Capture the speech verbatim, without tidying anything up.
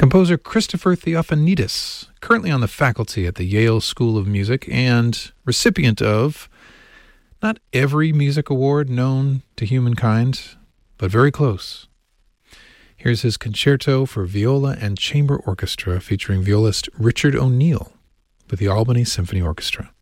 Composer Christopher Theophanidis, currently on the faculty at the Yale School of Music and recipient of not every music award known to humankind, but very close. Here's his concerto for viola and chamber orchestra featuring violist Richard O'Neill with the Albany Symphony Orchestra.